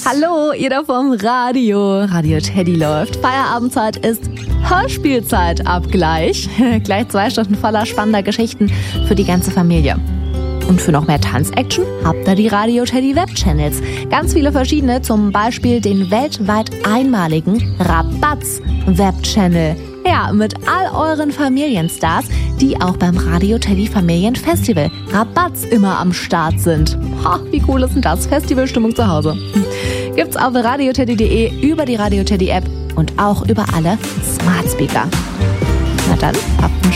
Hallo, ihr da vom Radio. Radio Teddy läuft. Feierabendzeit ist Hörspielzeit ab gleich. Gleich 2 Stunden voller spannender Geschichten für die ganze Familie. Und für noch mehr Tanzaction habt ihr die Radio Teddy Webchannels. Ganz viele verschiedene, zum Beispiel den weltweit einmaligen Rabatz Webchannel. Ja, mit all euren Familienstars, die auch beim Radio Teddy Familienfestival Rabatz immer am Start sind. Ha, wie cool ist denn das? Festivalstimmung zu Hause. Gibt's auf radioteddy.de, über die Radio Teddy App und auch über alle Smart Speaker. Na dann, habt einen